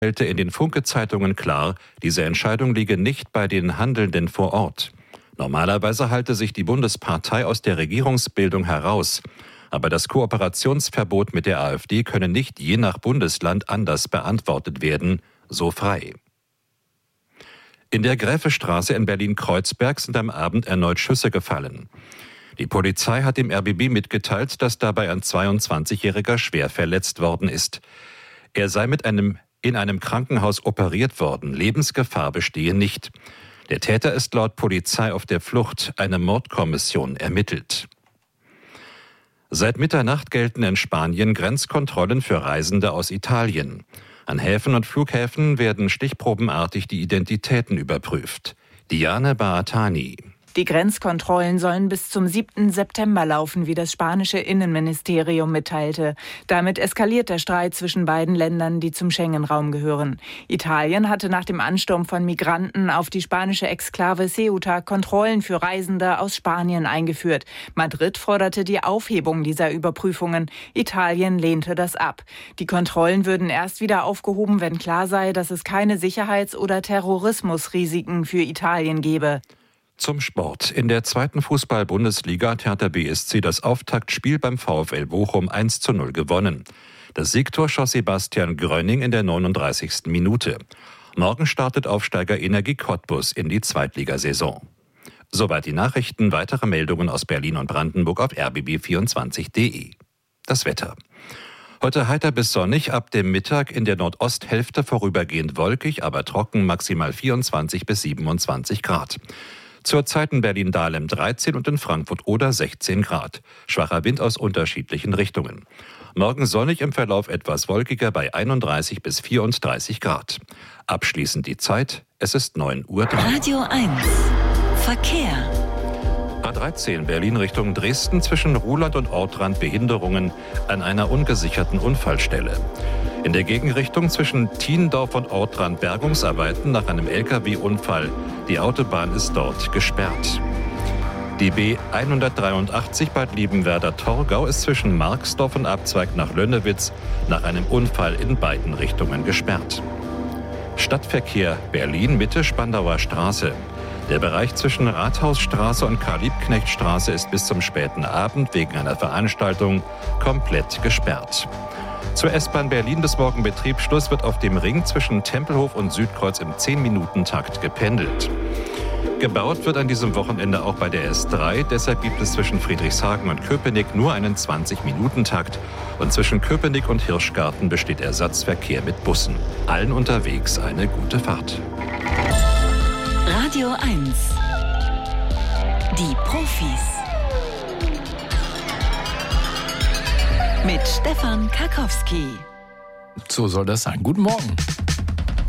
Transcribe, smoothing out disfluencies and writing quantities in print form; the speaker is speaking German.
stellte in den Funke-Zeitungen klar, diese Entscheidung liege nicht bei den Handelnden vor Ort. Normalerweise halte sich die Bundespartei aus der Regierungsbildung heraus. Aber das Kooperationsverbot mit der AfD könne nicht je nach Bundesland anders beantwortet werden, so Frey. In der Gräfestraße in Berlin-Kreuzberg sind am Abend erneut Schüsse gefallen. Die Polizei hat dem RBB mitgeteilt, dass dabei ein 22-Jähriger schwer verletzt worden ist. Er sei in einem Krankenhaus operiert worden. Lebensgefahr bestehe nicht. Der Täter ist laut Polizei auf der Flucht. Eine Mordkommission ermittelt. Seit Mitternacht gelten in Spanien Grenzkontrollen für Reisende aus Italien. An Häfen und Flughäfen werden stichprobenartig die Identitäten überprüft. Diane Baatani. Die Grenzkontrollen sollen bis zum 7. September laufen, wie das spanische Innenministerium mitteilte. Damit eskaliert der Streit zwischen beiden Ländern, die zum Schengen-Raum gehören. Italien hatte nach dem Ansturm von Migranten auf die spanische Exklave Ceuta Kontrollen für Reisende aus Spanien eingeführt. Madrid forderte die Aufhebung dieser Überprüfungen. Italien lehnte das ab. Die Kontrollen würden erst wieder aufgehoben, wenn klar sei, dass es keine Sicherheits- oder Terrorismusrisiken für Italien gebe. Zum Sport. In der 2. Fußball-Bundesliga hat Hertha BSC das Auftaktspiel beim VfL Bochum 1:0 gewonnen. Das Siegtor schoss Sebastian Gröning in der 39. Minute. Morgen startet Aufsteiger Energie Cottbus in die Zweitligasaison. Soweit die Nachrichten. Weitere Meldungen aus Berlin und Brandenburg auf rbb24.de. Das Wetter. Heute heiter bis sonnig, ab dem Mittag in der Nordosthälfte vorübergehend wolkig, aber trocken, maximal 24 bis 27 Grad. Zurzeit in Berlin-Dahlem 13 und in Frankfurt-Oder 16 Grad. Schwacher Wind aus unterschiedlichen Richtungen. Morgen sonnig, im Verlauf etwas wolkiger bei 31 bis 34 Grad. Abschließend die Zeit, es ist 9:03 Uhr. Radio 1, Verkehr. A13 Berlin Richtung Dresden zwischen Ruhland und Ortrand Behinderungen an einer ungesicherten Unfallstelle. In der Gegenrichtung zwischen Thiendorf und Ortrand Bergungsarbeiten nach einem Lkw-Unfall. Die Autobahn ist dort gesperrt. Die B183 Bad Liebenwerda-Torgau ist zwischen Marxdorf und Abzweig nach Lönnewitz nach einem Unfall in beiden Richtungen gesperrt. Stadtverkehr Berlin-Mitte Spandauer Straße. Der Bereich zwischen Rathausstraße und Karl-Liebknecht-Straße ist bis zum späten Abend wegen einer Veranstaltung komplett gesperrt. Zur S-Bahn Berlin bis morgen Betriebsschluss wird auf dem Ring zwischen Tempelhof und Südkreuz im 10-Minuten-Takt gependelt. Gebaut wird an diesem Wochenende auch bei der S3, deshalb gibt es zwischen Friedrichshagen und Köpenick nur einen 20-Minuten-Takt und zwischen Köpenick und Hirschgarten besteht Ersatzverkehr mit Bussen. Allen unterwegs eine gute Fahrt. Radio 1, die Profis. Mit Stefan Karkowski. So soll das sein. Guten Morgen.